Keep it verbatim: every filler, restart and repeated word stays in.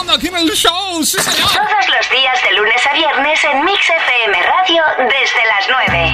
sonando aquí en el show. ¡Sí, señor! Todos los días de lunes a viernes en Mix F M Radio desde las nueve.